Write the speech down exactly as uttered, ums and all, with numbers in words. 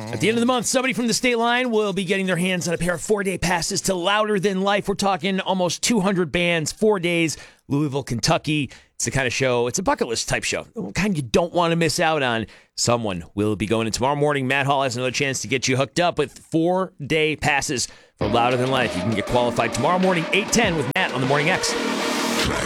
At the end of the month, somebody from the state line will be getting their hands on a pair of four-day passes to Louder Than Life. We're talking almost two hundred bands, four days, Louisville, Kentucky. It's the kind of show, it's a bucket list type show, the kind you don't want to miss out on. Someone will be going in tomorrow morning. Matt Hall has another chance to get you hooked up with four-day passes for Louder Than Life. You can get qualified tomorrow morning, eight ten with Matt on the Morning X.